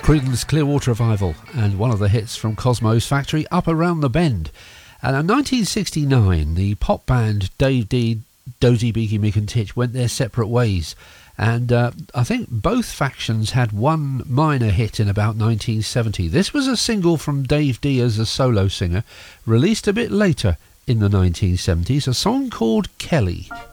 Creedence Clearwater Revival, and one of the hits from Cosmo's Factory, Up Around the Bend. And in 1969, the pop band Dave D, Dozy, Beaky, Mick and Titch went their separate ways. And I think both factions had one minor hit in about 1970. This was a single from Dave D as a solo singer, released a bit later in the 1970s, a song called Kelly.